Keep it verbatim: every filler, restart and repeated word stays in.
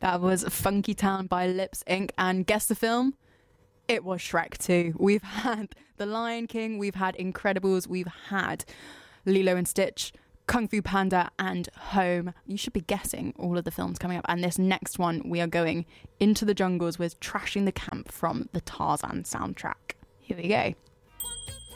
That was Funky Town by Lips Incorporated. And guess the film? It was Shrek two. We've had The Lion King, we've had Incredibles, we've had Lilo and Stitch, Kung Fu Panda and Home. You should be guessing all of the films coming up. And this next one, we are going into the jungles with Trashing the Camp from the Tarzan soundtrack. Here we go.